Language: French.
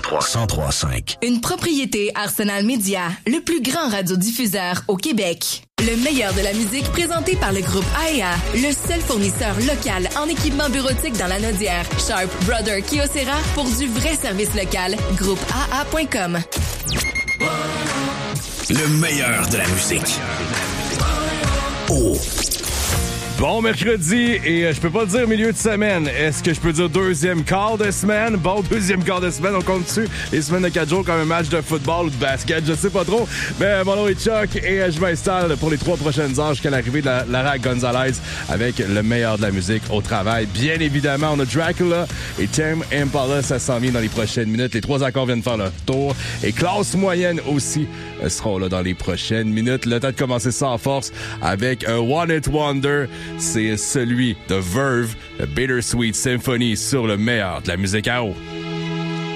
103.5. Une propriété Arsenal Média, le plus grand radiodiffuseur au Québec. Le meilleur de la musique présenté par le groupe AEA, le seul fournisseur local en équipement bureautique dans la Naudière. Sharp, Brother, Kyocera pour du vrai service local. Groupe AA.com. Le meilleur de la musique. Oh. Bon mercredi, et je peux pas dire milieu de semaine. Est-ce que je peux dire deuxième quart de semaine? Bon, deuxième quart de semaine, on compte dessus. Les semaines de 4 jours comme un match de football ou de basket, je sais pas trop. Mais mon nom est Chuck et je m'installe pour les 3 prochaines heures jusqu'à l'arrivée de Lara Gonzalez avec le meilleur de la musique au travail. Bien évidemment, on a Dracula et Tame Impala, ça s'en vient dans les prochaines minutes. Les 3 accords viennent faire leur tour. Et classe moyenne aussi seront là dans les prochaines minutes. Le temps de commencer ça en force avec un One Hit Wonder. C'est celui de Verve, le Bittersweet Symphony sur le meilleur de la musique à eau.